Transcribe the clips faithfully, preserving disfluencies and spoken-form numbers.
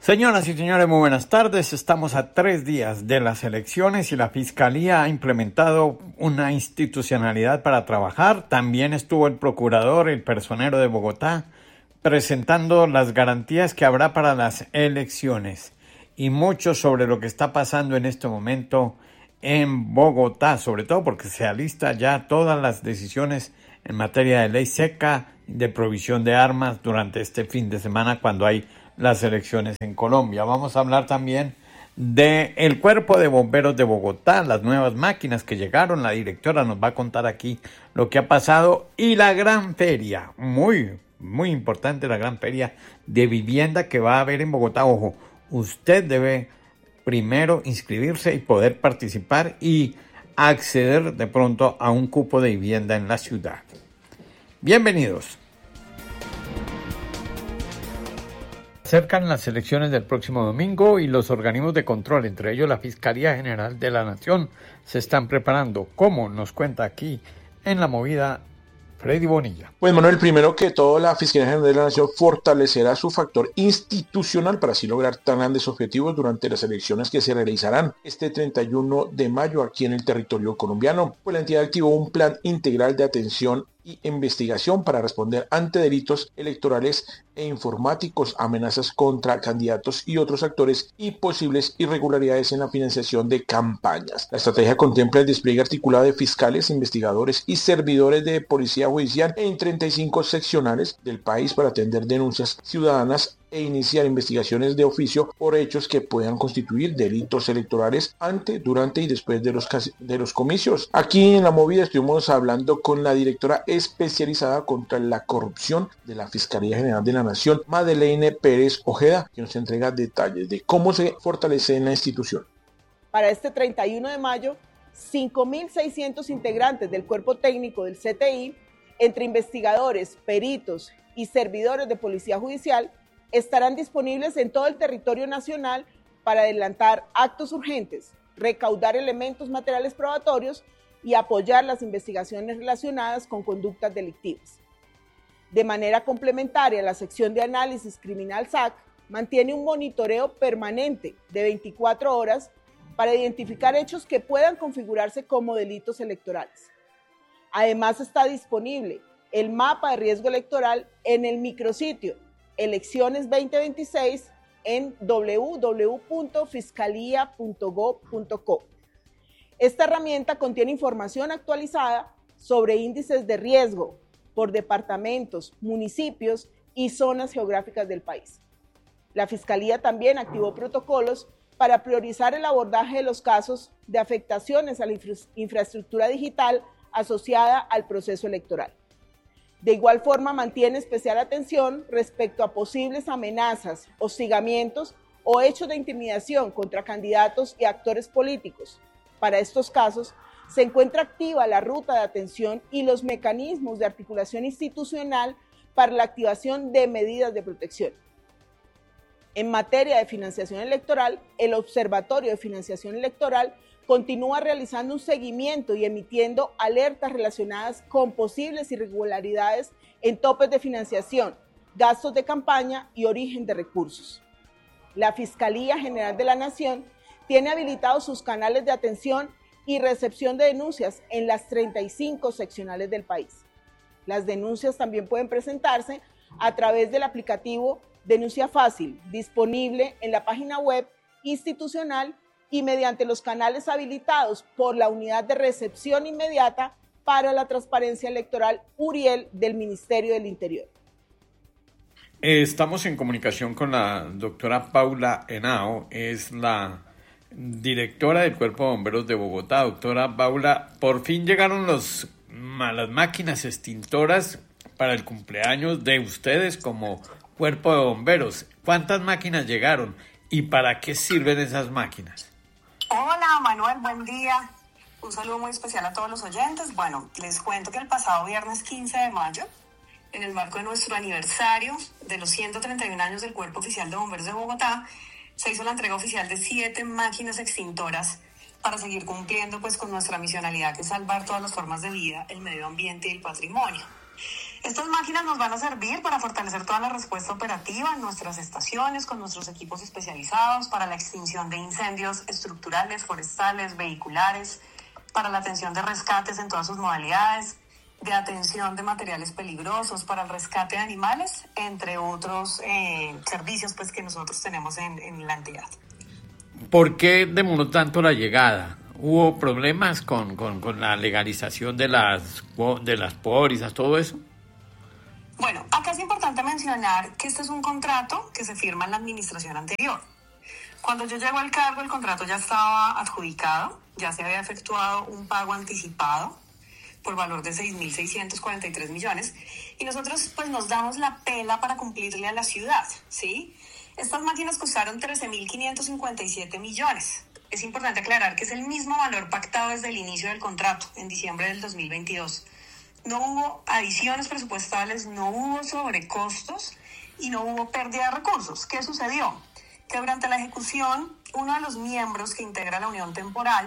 Señoras y señores, muy buenas tardes. Estamos a tres días de las elecciones y la Fiscalía ha implementado una institucionalidad para trabajar. También estuvo el procurador, el personero de Bogotá, presentando las garantías que habrá para las elecciones y mucho sobre lo que está pasando en este momento en Bogotá, sobre todo porque se alistan ya todas las decisiones en materia de ley seca, de provisión de armas durante este fin de semana cuando hay las elecciones en Colombia. Vamos a hablar también de el Cuerpo de Bomberos de Bogotá, las nuevas máquinas que llegaron. La directora nos va a contar aquí lo que ha pasado y la gran feria, muy, muy importante la gran feria de vivienda que va a haber en Bogotá. Ojo, usted debe primero inscribirse y poder participar y acceder de pronto a un cupo de vivienda en la ciudad. Bienvenidos. Acercan las elecciones del próximo domingo y los organismos de control, entre ellos la Fiscalía General de la Nación, se están preparando, como nos cuenta aquí en La Movida Freddy Bonilla. Pues Manuel, primero que todo, la Fiscalía General de la Nación fortalecerá su factor institucional para así lograr tan grandes objetivos durante las elecciones que se realizarán este treinta y uno de mayo aquí en el territorio colombiano. Pues la entidad activó un plan integral de atención y investigación para responder ante delitos electorales e informáticos, amenazas contra candidatos y otros actores y posibles irregularidades en la financiación de campañas. La estrategia contempla el despliegue articulado de fiscales, investigadores y servidores de policía judicial en treinta y cinco seccionales del país para atender denuncias ciudadanas e iniciar investigaciones de oficio por hechos que puedan constituir delitos electorales ante, durante y después de los, de los comicios. Aquí en La Movida estuvimos hablando con la directora especializada contra la corrupción de la Fiscalía General de la Nación, Madeleine Pérez Ojeda, que nos entrega detalles de cómo se fortalece en la institución. Para este treinta y uno de mayo, cinco mil seiscientos integrantes del cuerpo técnico del C T I, entre investigadores, peritos y servidores de policía judicial, estarán disponibles en todo el territorio nacional para adelantar actos urgentes, recaudar elementos materiales probatorios y apoyar las investigaciones relacionadas con conductas delictivas. De manera complementaria, la sección de análisis criminal S A C mantiene un monitoreo permanente de veinticuatro horas para identificar hechos que puedan configurarse como delitos electorales. Además, está disponible el mapa de riesgo electoral en el micrositio Elecciones veinte veintiséis en doble u doble u doble u punto fiscalía punto gob punto co. Esta herramienta contiene información actualizada sobre índices de riesgo por departamentos, municipios y zonas geográficas del país. La Fiscalía también activó protocolos para priorizar el abordaje de los casos de afectaciones a la infra- infraestructura digital asociada al proceso electoral. De igual forma, mantiene especial atención respecto a posibles amenazas, hostigamientos o hechos de intimidación contra candidatos y actores políticos. Para estos casos, se encuentra activa la ruta de atención y los mecanismos de articulación institucional para la activación de medidas de protección. En materia de financiación electoral, el Observatorio de Financiación Electoral continúa realizando un seguimiento y emitiendo alertas relacionadas con posibles irregularidades en topes de financiación, gastos de campaña y origen de recursos. La Fiscalía General de la Nación tiene habilitados sus canales de atención y recepción de denuncias en las treinta y cinco seccionales del país. Las denuncias también pueden presentarse a través del aplicativo Denuncia Fácil, disponible en la página web institucional y mediante los canales habilitados por la Unidad de Recepción Inmediata para la Transparencia Electoral URIEL del Ministerio del Interior. Estamos en comunicación con la doctora Paula Henao, es la directora del Cuerpo de Bomberos de Bogotá. Doctora Paula, por fin llegaron los, las máquinas extintoras para el cumpleaños de ustedes como Cuerpo de Bomberos. ¿Cuántas máquinas llegaron y para qué sirven esas máquinas? Hola Manuel, buen día. Un saludo muy especial a todos los oyentes. Bueno, les cuento que el pasado viernes quince de mayo, en el marco de nuestro aniversario de los ciento treinta y un años del Cuerpo Oficial de Bomberos de Bogotá, se hizo la entrega oficial de siete máquinas extintoras para seguir cumpliendo pues con nuestra misionalidad, que es salvar todas las formas de vida, el medio ambiente y el patrimonio. Estas máquinas nos van a servir para fortalecer toda la respuesta operativa en nuestras estaciones, con nuestros equipos especializados para la extinción de incendios estructurales, forestales, vehiculares, para la atención de rescates en todas sus modalidades, de atención de materiales peligrosos, para el rescate de animales, entre otros eh, servicios pues, que nosotros tenemos en, en la entidad. ¿Por qué demoró tanto la llegada? ¿Hubo problemas con, con, con la legalización de las, de las pólizas, todo eso? Bueno, acá es importante mencionar que este es un contrato que se firma en la administración anterior. Cuando yo llego al cargo, el contrato ya estaba adjudicado, ya se había efectuado un pago anticipado por valor de seis mil seiscientos cuarenta y tres millones, y nosotros pues nos damos la pela para cumplirle a la ciudad, ¿sí? Estas máquinas costaron trece mil quinientos cincuenta y siete millones. Es importante aclarar que es el mismo valor pactado desde el inicio del contrato, en diciembre del dos mil veintidós. No hubo adiciones presupuestales, no hubo sobrecostos y no hubo pérdida de recursos. ¿Qué sucedió? Que durante la ejecución, uno de los miembros que integra la unión temporal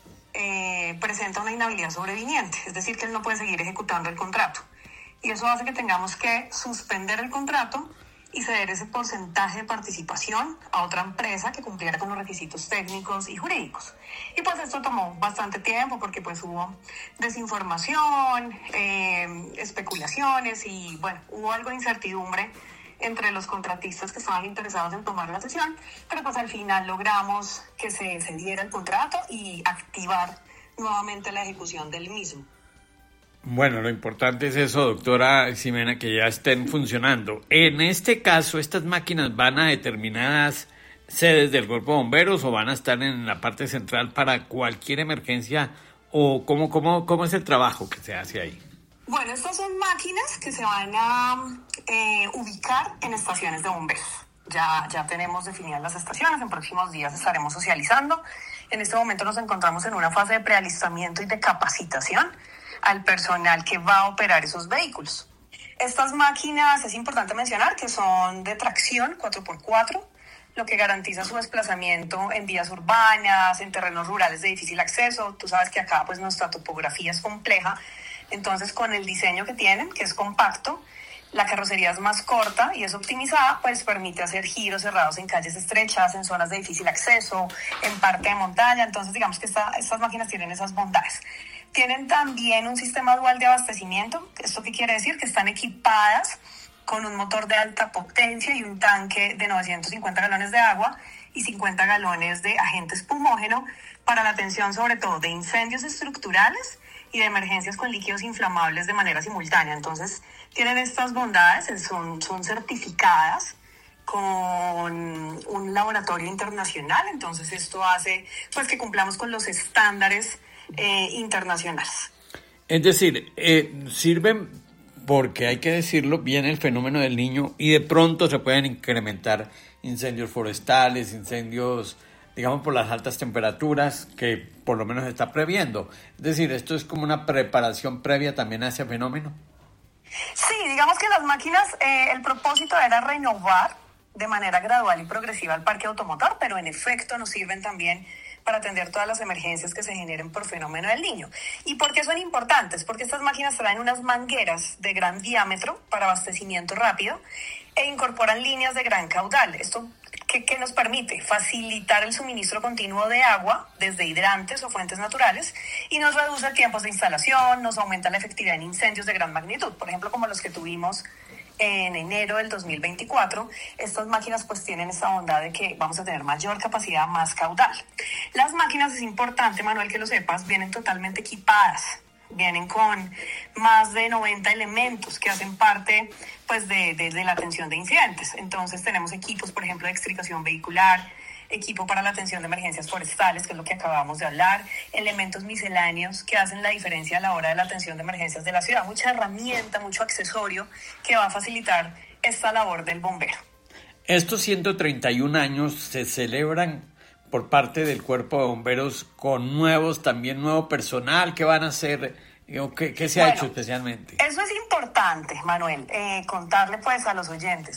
eh, presenta una inhabilidad sobreviniente, es decir, que él no puede seguir ejecutando el contrato. Y eso hace que tengamos que suspender el contrato y ceder ese porcentaje de participación a otra empresa que cumpliera con los requisitos técnicos y jurídicos. Y pues esto tomó bastante tiempo porque pues hubo desinformación, eh, especulaciones y bueno, hubo algo de incertidumbre entre los contratistas que estaban interesados en tomar la sesión, pero pues al final logramos que se, se diera el contrato y activar nuevamente la ejecución del mismo. Bueno, lo importante es eso, doctora Ximena, que ya estén funcionando. En este caso, ¿estas máquinas van a determinadas sedes del Cuerpo de Bomberos o van a estar en la parte central para cualquier emergencia? ¿O cómo, cómo, cómo es el trabajo que se hace ahí? Bueno, estas son máquinas que se van a eh, ubicar en estaciones de bomberos. Ya, ya tenemos definidas las estaciones, en próximos días estaremos socializando. En este momento nos encontramos en una fase de prealistamiento y de capacitación al personal que va a operar esos vehículos. Estas máquinas, es importante mencionar que son de tracción cuatro por cuatro, lo que garantiza su desplazamiento en vías urbanas, en terrenos rurales de difícil acceso. Tú sabes que acá pues nuestra topografía es compleja, entonces con el diseño que tienen, que es compacto, la carrocería es más corta y es optimizada, pues permite hacer giros cerrados en calles estrechas, en zonas de difícil acceso, en parte de montaña. Entonces digamos que esta, estas máquinas tienen esas bondades. Tienen también un sistema dual de abastecimiento. ¿Esto qué quiere decir? Que están equipadas con un motor de alta potencia y un tanque de novecientos cincuenta galones de agua y cincuenta galones de agente espumógeno para la atención sobre todo de incendios estructurales y de emergencias con líquidos inflamables de manera simultánea. Entonces tienen estas bondades, son, son certificadas con un laboratorio internacional, entonces esto hace pues que cumplamos con los estándares Eh, internacionales. Es decir, eh, sirven porque hay que decirlo, viene el fenómeno del Niño y de pronto se pueden incrementar incendios forestales, incendios, digamos, por las altas temperaturas que por lo menos se está previendo. Es decir, esto es como una preparación previa también a ese fenómeno. Sí, digamos que las máquinas, eh, el propósito era renovar de manera gradual y progresiva el parque automotor, pero en efecto nos sirven también para atender todas las emergencias que se generen por fenómeno del Niño. ¿Y por qué son importantes? Porque estas máquinas traen unas mangueras de gran diámetro para abastecimiento rápido e incorporan líneas de gran caudal. Esto ¿qué, qué nos permite? Facilitar el suministro continuo de agua desde hidrantes o fuentes naturales y nos reduce tiempos de instalación, nos aumenta la efectividad en incendios de gran magnitud, por ejemplo, como los que tuvimos en enero del dos mil veinticuatro. Estas máquinas pues tienen esta bondad de que vamos a tener mayor capacidad, más caudal. Las máquinas, es importante, Manuel, que lo sepas, vienen totalmente equipadas, vienen con más de noventa elementos que hacen parte pues de, de, de la atención de incidentes. Entonces tenemos equipos, por ejemplo, de extricación vehicular, equipo para la atención de emergencias forestales, que es lo que acabamos de hablar, elementos misceláneos que hacen la diferencia a la hora de la atención de emergencias de la ciudad, mucha herramienta, mucho accesorio que va a facilitar esta labor del bombero. Estos ciento treinta y un años se celebran por parte del Cuerpo de Bomberos con nuevos, también nuevo personal. ¿Qué van a hacer? ¿Qué, qué se ha bueno, hecho especialmente? Eso es importante, Manuel, eh, contarle pues a los oyentes.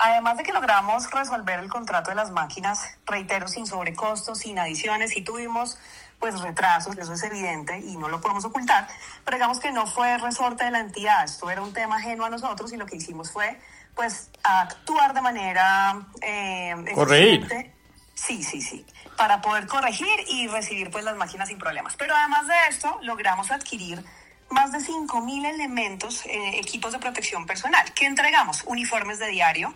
Además de que logramos resolver el contrato de las máquinas, reitero, sin sobrecostos, sin adiciones, y tuvimos pues retrasos, eso es evidente y no lo podemos ocultar, pero digamos que no fue resorte de la entidad, esto era un tema ajeno a nosotros y lo que hicimos fue pues actuar de manera eh, corregir. Sí, sí, sí, para poder corregir y recibir pues las máquinas sin problemas. Pero además de esto, logramos adquirir más de cinco mil elementos, eh, equipos de protección personal, que entregamos: uniformes de diario,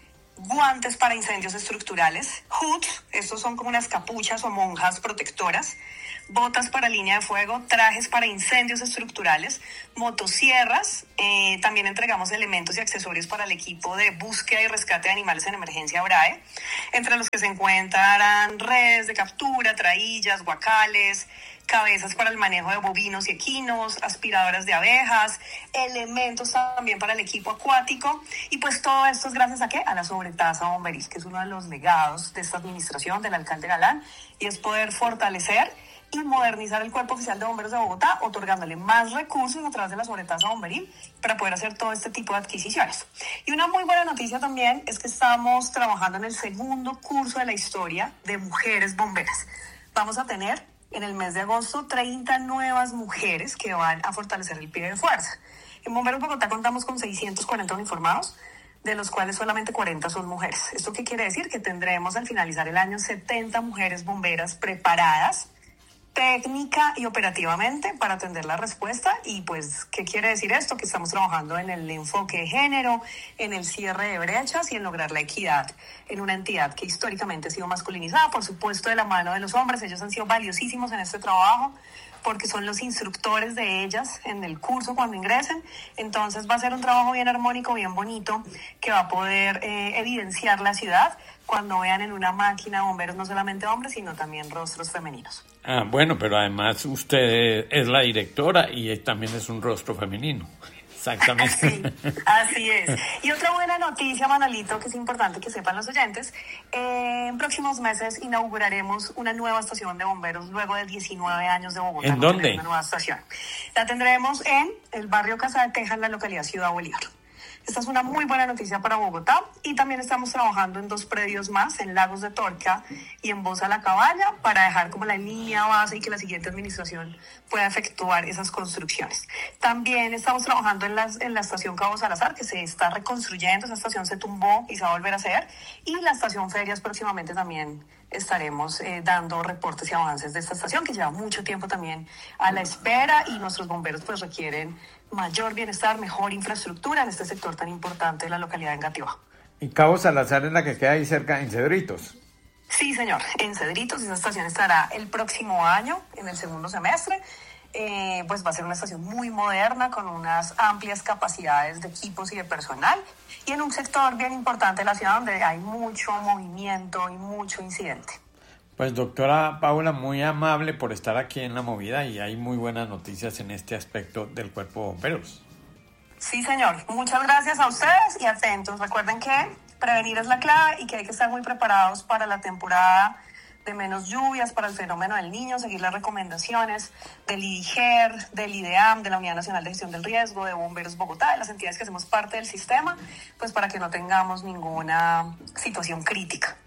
guantes para incendios estructurales, hoods, estos son como unas capuchas o monjas protectoras, botas para línea de fuego, trajes para incendios estructurales, motosierras, eh, también entregamos elementos y accesorios para el equipo de búsqueda y rescate de animales en emergencia BRAE, entre los que se encuentran redes de captura, traillas, guacales, cabezas para el manejo de bovinos y equinos, aspiradoras de abejas, elementos también para el equipo acuático, y pues todo esto es gracias a ¿qué? A la sobretasa bomberil, que es uno de los legados de esta administración del alcalde Galán, y es poder fortalecer y modernizar el Cuerpo Oficial de Bomberos de Bogotá, otorgándole más recursos a través de la sobretasa bomberil para poder hacer todo este tipo de adquisiciones. Y una muy buena noticia también es que estamos trabajando en el segundo curso de la historia de mujeres bomberas. Vamos a tener en el mes de agosto treinta nuevas mujeres que van a fortalecer el pie de fuerza. En Bomberos Bogotá contamos con seiscientos cuarenta uniformados, de los cuales solamente cuarenta son mujeres. ¿Esto qué quiere decir? Que tendremos al finalizar el año setenta mujeres bomberas preparadas técnica y operativamente para atender la respuesta. Y pues, ¿qué quiere decir esto? Que estamos trabajando en el enfoque de género, en el cierre de brechas y en lograr la equidad en una entidad que históricamente ha sido masculinizada, por supuesto de la mano de los hombres. Ellos han sido valiosísimos en este trabajo porque son los instructores de ellas en el curso cuando ingresen. Entonces va a ser un trabajo bien armónico, bien bonito, que va a poder eh, evidenciar la ciudad cuando vean en una máquina bomberos no solamente hombres, sino también rostros femeninos. Ah, bueno, pero además usted es la directora y también es un rostro femenino. Exactamente. Sí, así es. Y otra buena noticia, Manolito, que es importante que sepan los oyentes, eh, en próximos meses inauguraremos una nueva estación de bomberos luego de diecinueve años de Bogotá. ¿En dónde? Una nueva estación. La tendremos en el barrio Casa de Teja, en la localidad Ciudad Bolívar. Esta es una muy buena noticia para Bogotá, y también estamos trabajando en dos predios más, en Lagos de Torca y en Bosa La Caballa, para dejar como la línea base y que la siguiente administración pueda efectuar esas construcciones. También estamos trabajando en, las, en la estación Cabo Salazar, que se está reconstruyendo. Esa estación se tumbó y se va a volver a hacer, y la estación Ferias próximamente también estaremos eh, dando reportes y avances de esta estación, que lleva mucho tiempo también a la espera, y nuestros bomberos pues requieren mayor bienestar, mejor infraestructura en este sector tan importante de la localidad de Engativá. ¿Y Cabo Salazar es la que queda ahí cerca, en Cedritos? Sí, señor, en Cedritos. Esa estación estará el próximo año, en el segundo semestre. Eh, pues va a ser una estación muy moderna, con unas amplias capacidades de equipos y de personal, y en un sector bien importante de la ciudad donde hay mucho movimiento y mucho incidente. Pues doctora Paula, muy amable por estar aquí en La Movida, y hay muy buenas noticias en este aspecto del Cuerpo de Bomberos. Sí, señor. Muchas gracias a ustedes y atentos. Recuerden que prevenir es la clave y que hay que estar muy preparados para la temporada de menos lluvias, para el fenómeno del Niño, seguir las recomendaciones del I D I G E R, del IDEAM, de la Unidad Nacional de Gestión del Riesgo, de Bomberos Bogotá, de las entidades que hacemos parte del sistema, pues para que no tengamos ninguna situación crítica.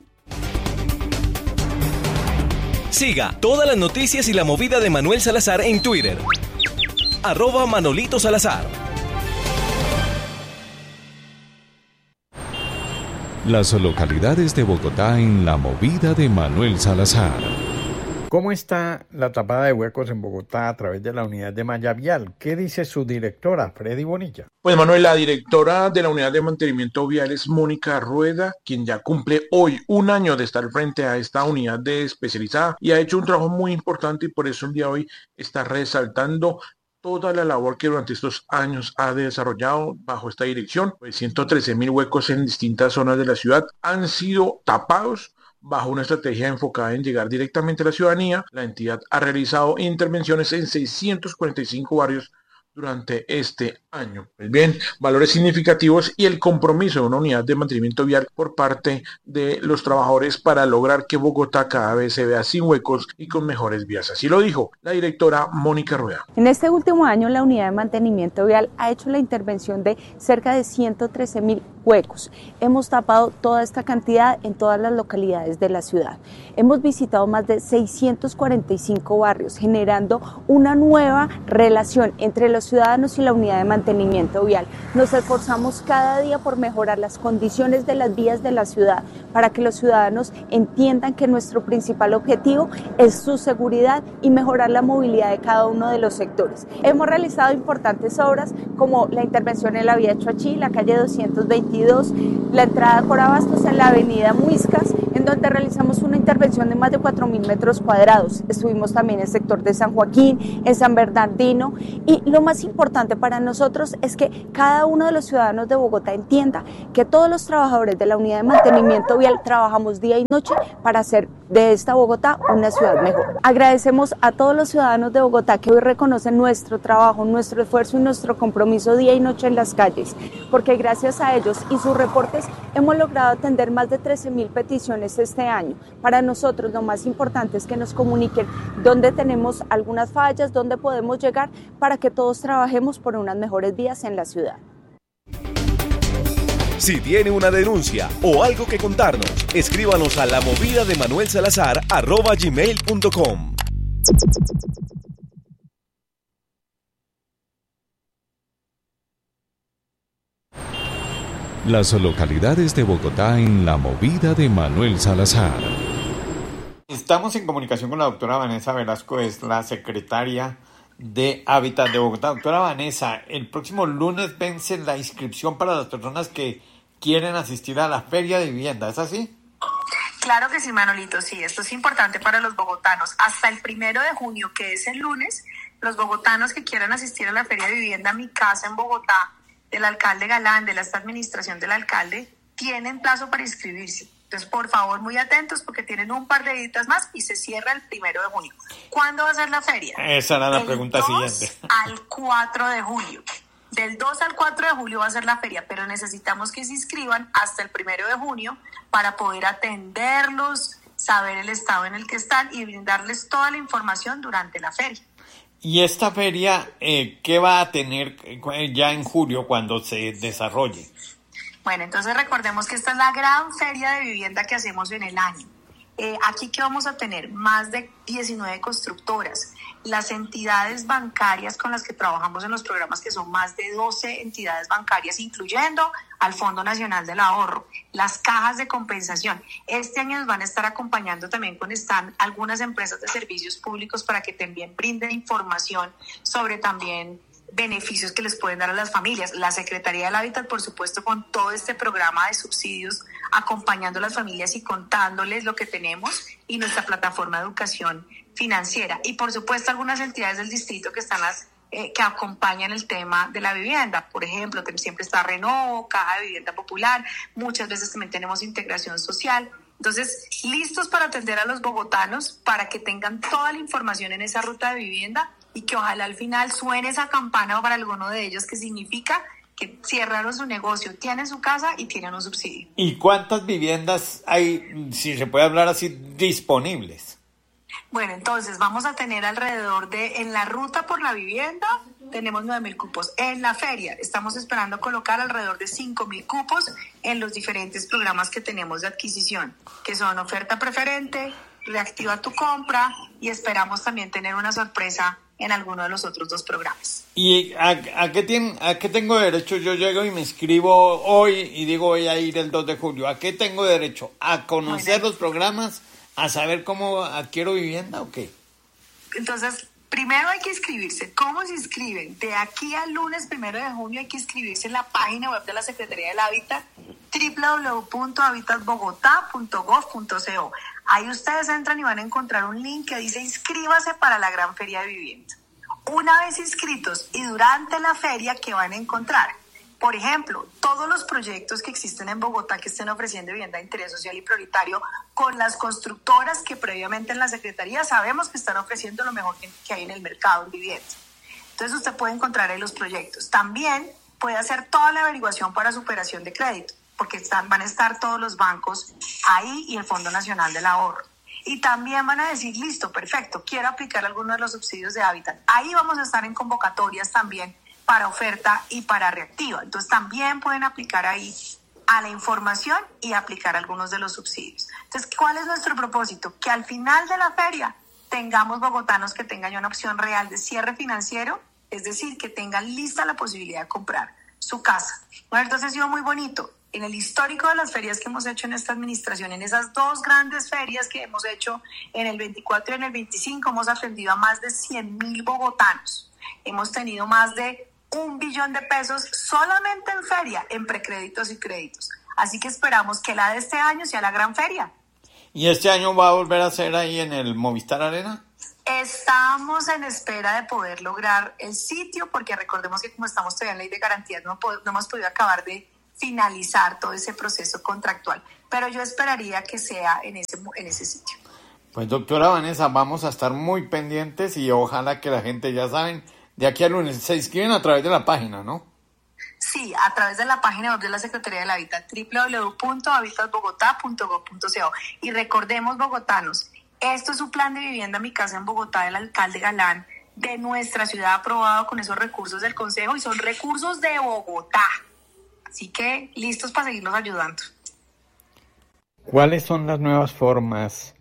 Siga todas las noticias y la movida de Manuel Salazar en Twitter. Arroba Manolito Salazar. Las localidades de Bogotá en la movida de Manuel Salazar. ¿Cómo está la tapada de huecos en Bogotá a través de la unidad de malla vial? ¿Qué dice su directora, Freddy Bonilla? Pues Manuel, la directora de la unidad de mantenimiento vial es Mónica Rueda, quien ya cumple hoy un año de estar frente a esta unidad de especializada y ha hecho un trabajo muy importante, y por eso el día de hoy está resaltando toda la labor que durante estos años ha desarrollado bajo esta dirección. Pues ciento trece mil huecos en distintas zonas de la ciudad han sido tapados bajo una estrategia enfocada en llegar directamente a la ciudadanía. La entidad ha realizado intervenciones en seiscientos cuarenta y cinco barrios durante este año. Pues bien, valores significativos y el compromiso de una unidad de mantenimiento vial por parte de los trabajadores para lograr que Bogotá cada vez se vea sin huecos y con mejores vías. Así lo dijo la directora Mónica Rueda. En este último año, la unidad de mantenimiento vial ha hecho la intervención de cerca de ciento trece mil huecos. Hemos tapado toda esta cantidad en todas las localidades de la ciudad. Hemos visitado más de seiscientos cuarenta y cinco barrios, generando una nueva relación entre los ciudadanos y la unidad de mantenimiento vial. Nos esforzamos cada día por mejorar las condiciones de las vías de la ciudad para que los ciudadanos entiendan que nuestro principal objetivo es su seguridad y mejorar la movilidad de cada uno de los sectores. Hemos realizado importantes obras como la intervención en la vía Choachí, la calle doscientos veintidós, la entrada a Corabastos en la avenida Muiscas, en donde realizamos una intervención de más de cuatro mil metros cuadrados. Estuvimos también en el sector de San Joaquín, en San Bernardino, y lo más importante para nosotros es que cada uno de los ciudadanos de Bogotá entienda que todos los trabajadores de la unidad de mantenimiento vial trabajamos día y noche para hacer de esta Bogotá una ciudad mejor. Agradecemos a todos los ciudadanos de Bogotá que hoy reconocen nuestro trabajo, nuestro esfuerzo y nuestro compromiso día y noche en las calles, porque gracias a ellos y sus reportes hemos logrado atender más de trece mil peticiones este año. Para nosotros lo más importante es que nos comuniquen dónde tenemos algunas fallas, dónde podemos llegar para que todos trabajemos por unas mejores vías en la ciudad. Si tiene una denuncia o algo que contarnos, escríbanos a la movida de Manuel Salazar arroba gmail punto com. Las localidades de Bogotá en la movida de Manuel Salazar. Estamos en comunicación con la doctora Vanessa Velasco, es la secretaria de Hábitat de Bogotá. Doctora Vanessa, el próximo lunes vence la inscripción para las personas que quieren asistir a la Feria de Vivienda, ¿es así? Claro que sí, Manolito, sí, esto es importante para los bogotanos. Hasta el primero de junio, que es el lunes, los bogotanos que quieran asistir a la Feria de Vivienda Mi Casa en Bogotá, del alcalde Galán, de esta administración del alcalde, tienen plazo para inscribirse. Entonces, por favor, muy atentos porque tienen un par de días más y se cierra el primero de junio. ¿Cuándo va a ser la feria? Esa era la Del pregunta dos siguiente. al cuatro de julio. Del dos al cuatro de julio va a ser la feria, pero necesitamos que se inscriban hasta el primero de junio para poder atenderlos, saber el estado en el que están y brindarles toda la información durante la feria. ¿Y esta feria eh, qué va a tener eh, ya en julio cuando se desarrolle? Bueno, entonces recordemos que esta es la gran feria de vivienda que hacemos en el año. Eh, aquí que vamos a tener más de diecinueve constructoras, las entidades bancarias con las que trabajamos en los programas, que son más de doce entidades bancarias, incluyendo al Fondo Nacional del Ahorro, las cajas de compensación. Este año nos van a estar acompañando también con stand algunas empresas de servicios públicos para que también brinden información sobre también beneficios que les pueden dar a las familias. La Secretaría del Hábitat, por supuesto, con todo este programa de subsidios, acompañando a las familias y contándoles lo que tenemos, y nuestra plataforma de educación financiera. Y, por supuesto, algunas entidades del distrito que están las eh, que acompañan el tema de la vivienda. Por ejemplo, siempre está Renovo, Caja de Vivienda Popular, muchas veces también tenemos integración social. Entonces, listos para atender a los bogotanos, para que tengan toda la información en esa ruta de vivienda y que ojalá al final suene esa campana para alguno de ellos, que significa que cierraron su negocio, tienen su casa y tienen un subsidio. ¿Y cuántas viviendas hay, si se puede hablar así, disponibles? Bueno, entonces vamos a tener alrededor de, en la ruta por la vivienda, tenemos nueve mil cupos. En la feria estamos esperando colocar alrededor de cinco mil cupos en los diferentes programas que tenemos de adquisición, que son oferta preferente, reactiva tu compra, y esperamos también tener una sorpresa en alguno de los otros dos programas. ¿Y a, a, qué tiene, a qué tengo derecho? Yo llego y me inscribo hoy y digo voy a ir el dos de julio. ¿A qué tengo derecho? ¿A conocer bueno, los programas? ¿A saber cómo adquiero vivienda o qué? Entonces, primero hay que inscribirse. ¿Cómo se inscriben? De aquí al lunes primero de junio hay que inscribirse en la página web de la Secretaría del Hábitat, doble u doble u doble u punto habitat bogotá punto gov punto co. Ahí ustedes entran y van a encontrar un link que dice inscríbase para la gran feria de vivienda. Una vez inscritos y durante la feria, ¿qué van a encontrar? Por ejemplo, todos los proyectos que existen en Bogotá que estén ofreciendo vivienda de interés social y prioritario con las constructoras que previamente en la Secretaría sabemos que están ofreciendo lo mejor que, que hay en el mercado en vivienda. Entonces usted puede encontrar ahí los proyectos. También puede hacer toda la averiguación para superación de crédito, porque están, van a estar todos los bancos ahí y el Fondo Nacional del Ahorro. Y también van a decir, listo, perfecto, quiero aplicar alguno de los subsidios de hábitat. Ahí vamos a estar en convocatorias también para oferta y para reactiva. Entonces también pueden aplicar ahí a la información y aplicar algunos de los subsidios. Entonces, ¿cuál es nuestro propósito? Que al final de la feria tengamos bogotanos que tengan ya una opción real de cierre financiero, es decir, que tengan lista la posibilidad de comprar su casa. Bueno, entonces ha sido muy bonito. En el histórico de las ferias que hemos hecho en esta administración, en esas dos grandes ferias que hemos hecho en el veinticuatro y en el veinticinco, hemos atendido a más de cien mil bogotanos. Hemos tenido más de un billón de pesos solamente en feria, en precréditos y créditos. Así que esperamos que la de este año sea la gran feria. ¿Y este año va a volver a ser ahí en el Movistar Arena? Estamos en espera de poder lograr el sitio, porque recordemos que como estamos todavía en ley de garantías, no, no hemos podido acabar de finalizar todo ese proceso contractual, pero yo esperaría que sea en ese, en ese sitio. Pues doctora Vanessa, vamos a estar muy pendientes y ojalá que la gente, ya saben, de aquí al lunes se inscriben a través de la página, ¿no? Sí, a través de la página web de la Secretaría del Hábitat, doble u doble u doble u punto habitat bogotá punto gob punto co. Y recordemos, bogotanos, esto es un plan de vivienda Mi Casa en Bogotá del alcalde Galán de nuestra ciudad, aprobado con esos recursos del Consejo, y son recursos de Bogotá. Así que listos para seguirnos ayudando. ¿Cuáles son las nuevas formas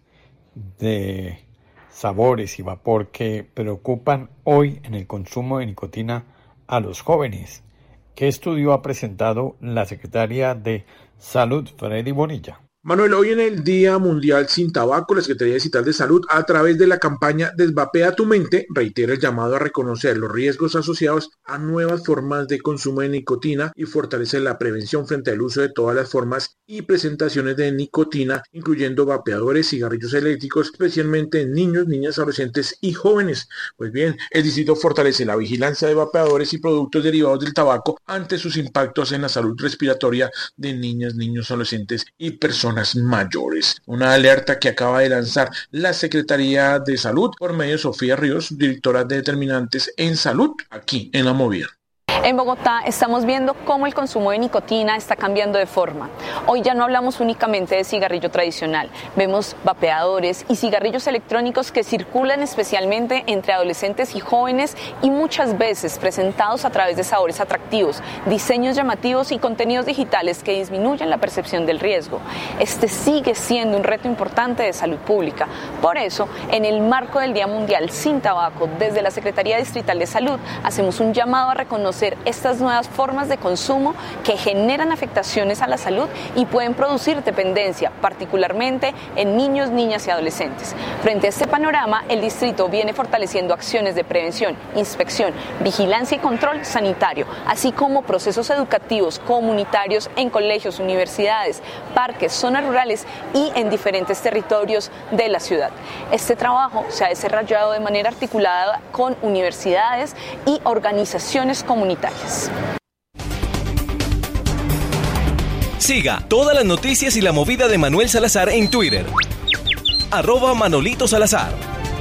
de sabores y vapor que preocupan hoy en el consumo de nicotina a los jóvenes? ¿Qué estudio ha presentado la secretaria de Salud, Freddy Bonilla? Manuel, hoy en el Día Mundial Sin Tabaco, la Secretaría Distrital de Salud, a través de la campaña Desvapea tu mente, reitera el llamado a reconocer los riesgos asociados a nuevas formas de consumo de nicotina y fortalece la prevención frente al uso de todas las formas y presentaciones de nicotina, incluyendo vapeadores, cigarrillos eléctricos, especialmente en niños, niñas, adolescentes y jóvenes. Pues bien, el distrito fortalece la vigilancia de vapeadores y productos derivados del tabaco ante sus impactos en la salud respiratoria de niñas, niños, adolescentes y personas mayores. Una alerta que acaba de lanzar la Secretaría de Salud por medio de Sofía Ríos, directora de Determinantes en Salud, aquí en La Movida. En Bogotá estamos viendo cómo el consumo de nicotina está cambiando de forma. Hoy ya no hablamos únicamente de cigarrillo tradicional, vemos vapeadores y cigarrillos electrónicos que circulan especialmente entre adolescentes y jóvenes y muchas veces presentados a través de sabores atractivos, diseños llamativos y contenidos digitales que disminuyen la percepción del riesgo. Este sigue siendo un reto importante de salud pública. Por eso, en el marco del Día Mundial Sin Tabaco, desde la Secretaría Distrital de Salud, hacemos un llamado a reconocer estas nuevas formas de consumo que generan afectaciones a la salud y pueden producir dependencia, particularmente en niños, niñas y adolescentes. Frente a este panorama, el distrito viene fortaleciendo acciones de prevención, inspección, vigilancia y control sanitario, así como procesos educativos comunitarios en colegios, universidades, parques, zonas rurales y en diferentes territorios de la ciudad. Este trabajo se ha desarrollado de manera articulada con universidades y organizaciones comunitarias. Siga todas las noticias y la movida de Manuel Salazar en Twitter. Arroba Manolito Salazar.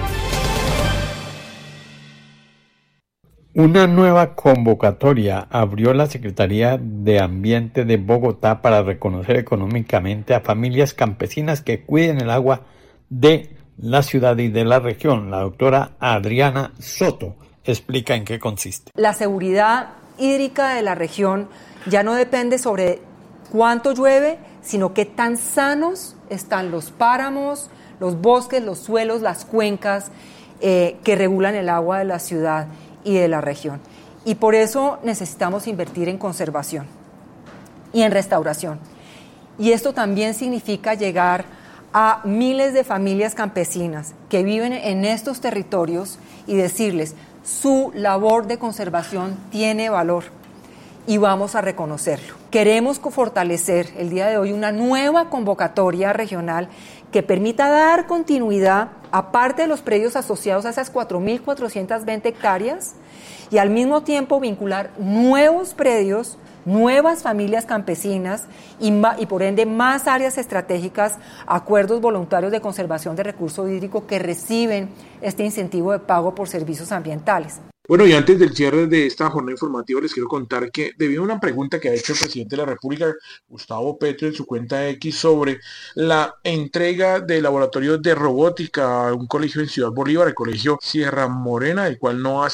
Una nueva convocatoria abrió la Secretaría de Ambiente de Bogotá para reconocer económicamente a familias campesinas que cuiden el agua de la ciudad y de la región. La doctora Adriana Soto explica en qué consiste. La seguridad hídrica de la región ya no depende sobre cuánto llueve, sino qué tan sanos están los páramos, los bosques, los suelos, las cuencas eh, que regulan el agua de la ciudad y de la región. Y por eso necesitamos invertir en conservación y en restauración. Y esto también significa llegar a miles de familias campesinas que viven en estos territorios y decirles: su labor de conservación tiene valor y vamos a reconocerlo. Queremos fortalecer el día de hoy una nueva convocatoria regional que permita dar continuidad, aparte de los predios asociados a esas cuatro mil cuatrocientas veinte hectáreas, y al mismo tiempo vincular nuevos predios, nuevas familias campesinas y, y por ende más áreas estratégicas, acuerdos voluntarios de conservación de recurso hídrico que reciben este incentivo de pago por servicios ambientales. Bueno, y antes del cierre de esta jornada informativa les quiero contar que debido a una pregunta que ha hecho el presidente de la República, Gustavo Petro, en su cuenta X sobre la entrega de laboratorios de robótica a un colegio en Ciudad Bolívar, el colegio Sierra Morena, el cual no ha sido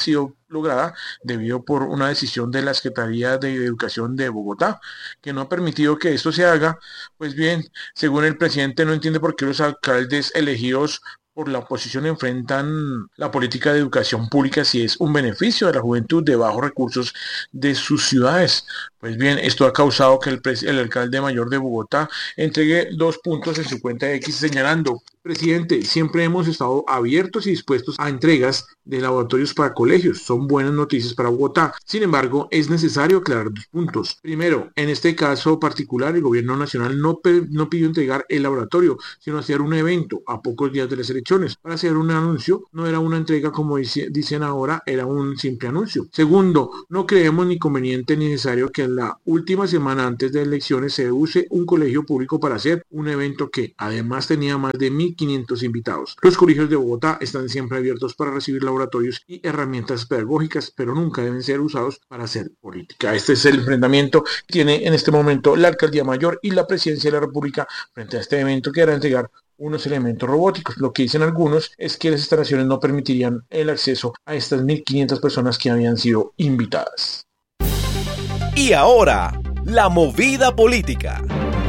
lograda debido por una decisión de la Secretaría de Educación de Bogotá, que no ha permitido que esto se haga. Pues bien, según el presidente, no entiende por qué los alcaldes elegidos por la oposición enfrentan la política de educación pública si es un beneficio de la juventud de bajos recursos de sus ciudades. Pues bien, esto ha causado que el, el alcalde mayor de Bogotá entregue dos puntos en su cuenta X señalando: presidente, siempre hemos estado abiertos y dispuestos a entregas de laboratorios para colegios. Son buenas noticias para Bogotá. Sin embargo, es necesario aclarar dos puntos. Primero, en este caso particular, el gobierno nacional no, no pidió entregar el laboratorio, sino hacer un evento a pocos días de las elecciones. Para hacer un anuncio, no era una entrega como dice, dicen ahora, era un simple anuncio. Segundo, no creemos ni conveniente ni necesario que en la última semana antes de elecciones se use un colegio público para hacer un evento que además tenía más de mil quinientos invitados. Los colegios de Bogotá están siempre abiertos para recibir laboratorios y herramientas pedagógicas, pero nunca deben ser usados para hacer política. Este es el enfrentamiento que tiene en este momento la Alcaldía Mayor y la Presidencia de la República frente a este evento que era entregar unos elementos robóticos. Lo que dicen algunos es que las instalaciones no permitirían el acceso a estas mil quinientas personas que habían sido invitadas. Y ahora, la movida política.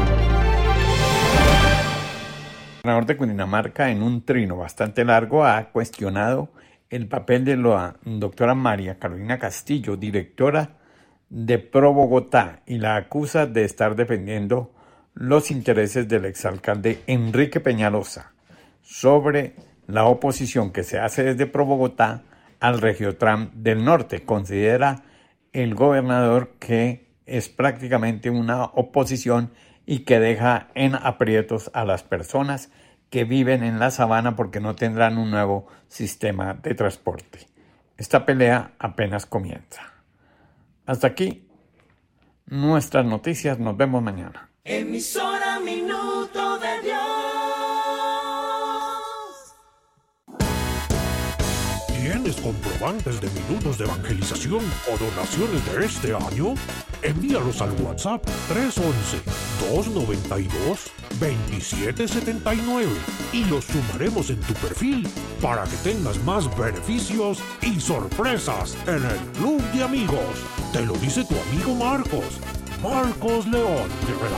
El gobernador de Cundinamarca, en un trino bastante largo, ha cuestionado el papel de la doctora María Carolina Castillo, directora de Pro Bogotá, y la acusa de estar defendiendo los intereses del exalcalde Enrique Peñalosa sobre la oposición que se hace desde Pro Bogotá al Regiotram del Norte. Considera el gobernador que es prácticamente una oposición y que deja en aprietos a las personas que viven en la sabana porque no tendrán un nuevo sistema de transporte. Esta pelea apenas comienza. Hasta aquí nuestras noticias. Nos vemos mañana. Emisora Minuto de Dios. ¿Tienes comprobantes de minutos de evangelización o donaciones de este año? Envíalos al WhatsApp tres once, dos noventa y dos, veintisiete setenta y nueve y los sumaremos en tu perfil para que tengas más beneficios y sorpresas en el Club de Amigos. Te lo dice tu amigo Marcos. Marcos León.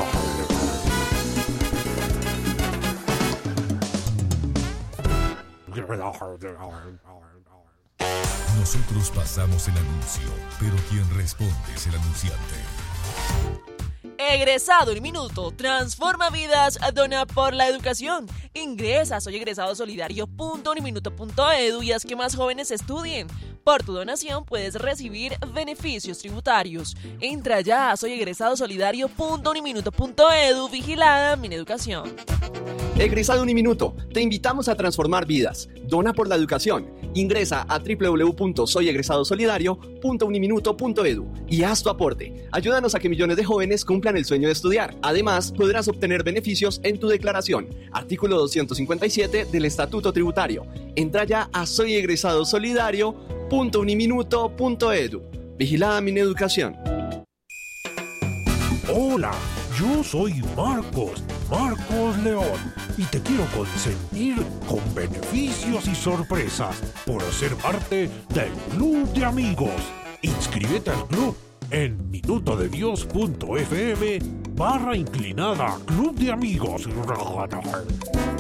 Nosotros pasamos el anuncio, pero quien responde es el anunciante. Egresado en Minuto, transforma vidas, dona por la educación. Ingresa a soy egresado solidario punto uniminuto punto edu y haz que más jóvenes estudien. Por tu donación puedes recibir beneficios tributarios. Entra ya a soy egresado solidario punto uniminuto punto edu. Vigilada Mineducación. Egresado Uniminuto, te invitamos a transformar vidas. Dona por la educación. Ingresa a doble u doble u doble u punto soy egresado solidario punto uniminuto punto edu y haz tu aporte. Ayúdanos a que millones de jóvenes cumplan el sueño de estudiar. Además, podrás obtener beneficios en tu declaración. Artículo doscientos cincuenta y siete del Estatuto Tributario. Entra ya a soy egresado solidario punto uniminuto punto edu. Vigilada Mineducación. Hola, yo soy Marcos, Marcos León, y te quiero consentir con beneficios y sorpresas por ser parte del Club de Amigos. Inscríbete al club en minutodedios punto fm barra inclinada Club de Amigos.